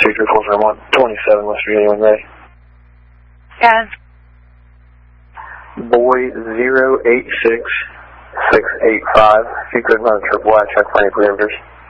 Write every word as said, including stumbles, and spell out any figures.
two three four zero one, twenty-seven West Virginia, when ready. Yes. Boy zero eight six six eight five, if you could run a triple I check for any perimeters.